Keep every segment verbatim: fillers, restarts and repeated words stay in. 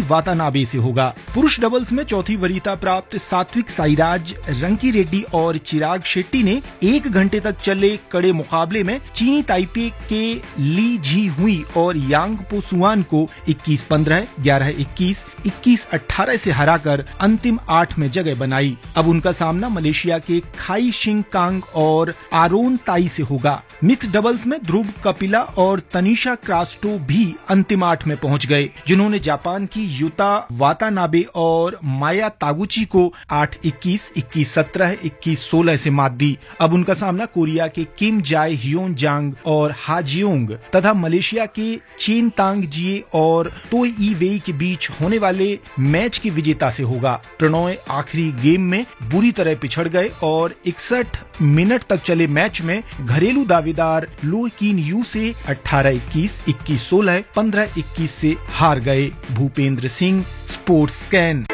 Watanabe से होगा। पुरुष डबल्स में चौथी वरीयता प्राप्त सात्विक साईराज, रंकी रेड्डी और चिराग शेट्टी ने एक घंटे तक चले कड़े मुकाबले में चीनी ताइपे के ली जी हुई और यांग पोसुआन को इक्कीस पंद्रह, ग्यारह इक्कीस, इक्कीस अठारह से हराकर अंतिम आठ में जगह बनाई। अब उनका सामना मलेशिया के खाई शिंग कांग और आरोन ताई से होगा। मिक्स डबल्स में ध्रुव कपिला और तनिषा क्रास्टो भी अंतिम आठ में पहुंच गए, जिन्होंने जापान की युता वातानाबे और माया तागुची को आठ इक्कीस, इक्कीस सत्रह, इक्कीस सोलह से मात दी। अब उनका सामना कोरिया के किम जाए हियोन जांग और हाजियोंग तथा मलेशिया के चेन तांग जिए और तोई ई वेई के बीच होने वाले मैच के विजेता से होगा। प्रणॉय आखिरी गेम में बुरी तरह पिछड़ गए और इकसठ मिनट तक चले मैच में घरेलू दावेदार लो किन यू से अठारह इक्कीस, इक्कीस सोलह, पंद्रह इक्कीस से हार गए। Bhupendra Singh, sports scan.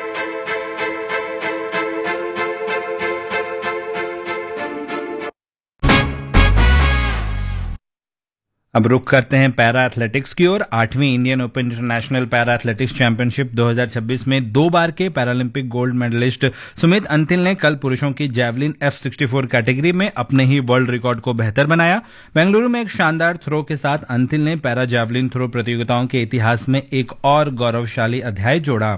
अब रुक करते हैं पैरा एथलेटिक्स की ओर। आठवीं Indian open international para athletics championship दो हज़ार छब्बीस में दो बार के Paralympic gold medallist Sumit Antil ने कल पुरुषों की javelin F sixty four category में अपने ही वर्ल्ड रिकॉर्ड को बेहतर बनाया। बेंगलुरु में एक शानदार थ्रो के साथ अंतिल ने पैरा जैवलिन थ्रो प्रतियोगिताओं के इतिहास में एक और गौरवशाली अध्याय जोड़ा।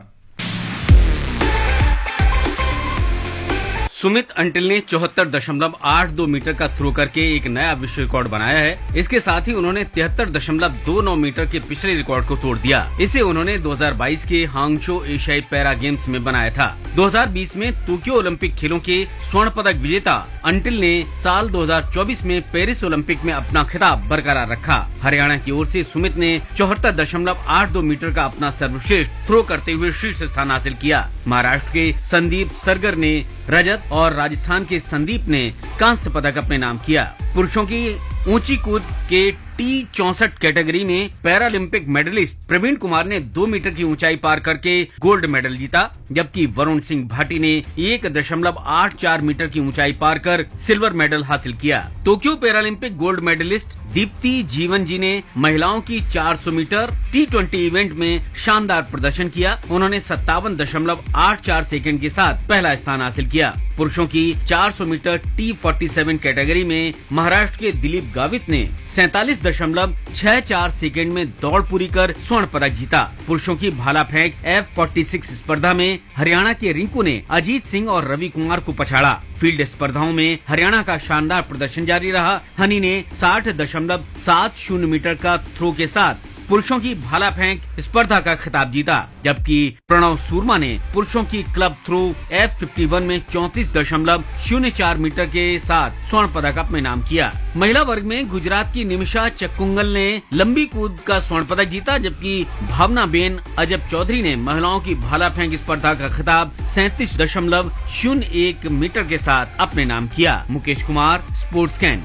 सुमित अंटिल ने चौहत्तर दशमलव आठ दो मीटर का थ्रो करके एक नया विश्व रिकॉर्ड बनाया है। इसके साथ ही उन्होंने तिहत्तर दशमलव दो नौ मीटर के पिछले रिकॉर्ड को तोड़ दिया। इसे उन्होंने दो हज़ार बाईस के हांगझो एशियाई पैरा गेम्स में बनाया था। दो हज़ार बीस में टोक्यो ओलंपिक खेलों के स्वर्ण पदक विजेता अंटिल ने साल दो हज़ार चौबीस में पेरिस ओलंपिक में अपना खिताब बरकरार रखा। हरियाणा की ओर से सुमित ने चौहत्तर दशमलव आठ दो मीटर का अपना सर्वश्रेष्ठ थ्रो करते हुए शीर्ष स्थान हासिल किया। महाराष्ट्र के संदीप सरगर ने रजत और राजस्थान के संदीप ने कांस्य पदक अपने नाम किया। पुरुषों की ऊंची कूद के टी चौसठ कैटेगरी में पैरालंपिक मेडलिस्ट प्रवीण कुमार ने दो मीटर की ऊंचाई पार करके गोल्ड मेडल जीता, जबकि वरुण सिंह भाटी ने एक दशमलव आठ चार मीटर की ऊंचाई पार कर सिल्वर मेडल हासिल किया। Tokyo Paralympic gold medallist Deepti जीवन जी ने महिलाओं की चार सौ मीटर टी ट्वेंटी इवेंट में शानदार प्रदर्शन किया। उन्होंने सत्तावन दशमलव आठ चार सेकंड के साथ पहला स्थान हासिल किया। पुरुषों की चार सौ मीटर टी सैंतालीस कैटेगरी में महाराष्ट्र के दिलीप गावित ने सैंतालीस दशमलव छह चार सेकंड में दौड़ पूरी कर स्वर्ण पदक जीता। पुरुषों की भाला फेंक एफ छियालीस स्पर्धा में हरियाणा के रिंकू ने अजीत सिंह और रवि कुमार को पछाड़ा। फील्ड स्पर्धाओं में हरियाणा का शानदार प्रदर्शन जारी रहा। हनी ने साठ दशमलव सात शून्य मीटर का थ्रो के साथ पुरुषों की भाला फेंक स्पर्धा का खिताब जीता, जबकि प्रणव सूरमा ने पुरुषों की क्लब थ्रो एफ इक्यावन में चौंतीस दशमलव शून्य चार मीटर के साथ स्वर्ण पदक अपने नाम किया। महिला वर्ग में गुजरात की निमिषा चक्कुंगल ने लंबी कूद का स्वर्ण पदक जीता, जबकि भावना बेन अजब चौधरी ने महिलाओं की भाला फेंक स्पर्धा का खिताब सैंतीस दशमलव शून्य एक मीटर के साथ अपने नाम किया। Mukesh Kumar, sports scan.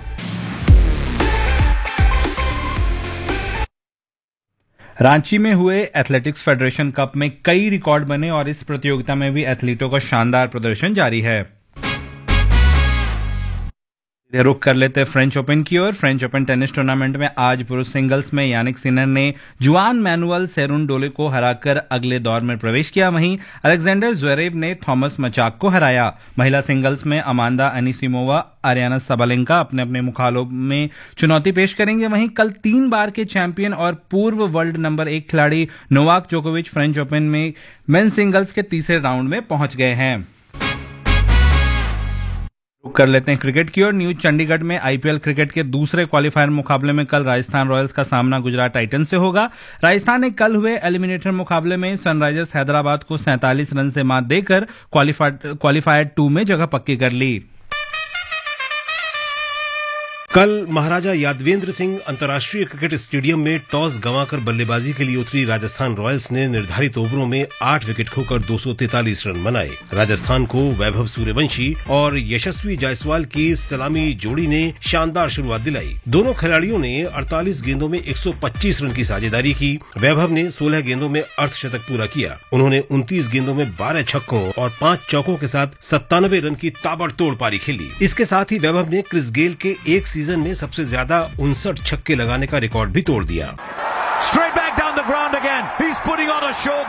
रांची में हुए एथलेटिक्स फेडरेशन कप में कई रिकॉर्ड बने और इस प्रतियोगिता में भी एथलीटों का शानदार प्रदर्शन जारी है। रुक कर लेते फ्रेंच ओपन की ओर। फ्रेंच ओपन टेनिस टूर्नामेंट में आज पुरुष सिंगल्स में यानिक सिनर ने जुआन मैनुअल सेरुनडोले को हराकर अगले दौर में प्रवेश किया। वहीं अलेक्जेंडर ज़्वेरेव ने थॉमस मचाक को हराया। महिला सिंगल्स में अमांडा अनिसिमोवा, आर्याना साबालेंका अपने अपने मुकाबलों में चुनौती पेश करेंगे। वहीं कल तीन बार के चैंपियन और पूर्व वर्ल्ड नंबर एक खिलाड़ी नोवाक जोकोविच फ्रेंच ओपन में मेंस सिंगल्स के तीसरे राउंड में पहुंच गए हैं। कर लेते हैं क्रिकेट की ओर। न्यू चंडीगढ़ में आईपीएल क्रिकेट के दूसरे क्वालिफायर मुकाबले में कल राजस्थान रॉयल्स का सामना गुजरात टाइटंस से होगा। राजस्थान ने कल हुए एलिमिनेटर मुकाबले में सनराइजर्स हैदराबाद को सैंतालीस रन से मात देकर क्वालिफायर टू में जगह पक्की कर ली। कल महाराजा यादवेंद्र सिंह अंतर्राष्ट्रीय क्रिकेट स्टेडियम में टॉस गंवाकर बल्लेबाजी के लिए उतरी राजस्थान रॉयल्स ने निर्धारित ओवरों में आठ विकेट खोकर दो सौ तैंतालीस रन बनाए। राजस्थान को वैभव सूर्यवंशी और यशस्वी जायसवाल की सलामी जोड़ी ने शानदार शुरुआत दिलाई। दोनों खिलाड़ियों ने अड़तालीस गेंदों में एक सौ पच्चीस रन की साझेदारी की। वैभव ने सोलह गेंदों में अर्धशतक पूरा किया। उन्होंने उनतीस गेंदों में बारह छक्कों और पांच चौकों के साथ सत्तानवे रन की ताबड़तोड़ पारी खेली। इसके साथ ही वैभव ने क्रिस गेल के एक सीजन में सबसे ज्यादा उनसठ छक्के लगाने का रिकॉर्ड भी तोड़ दिया।